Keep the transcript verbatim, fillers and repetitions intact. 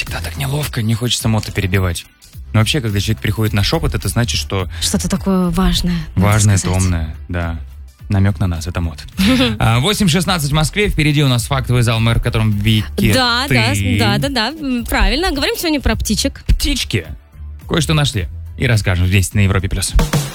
всегда так неловко, не хочется мото перебивать. Но вообще, когда человек приходит на шепот, это значит, что... Что-то такое важное. Важное, томное, да. Намек на нас, это мод. восемь шестнадцать в Москве, впереди у нас фактовый зал, мэр, в котором Вики, Да, ты... да, да, да, да, правильно. Говорим сегодня про птичек. Птички. Кое-что нашли. И расскажем здесь, на Европе+. плюс.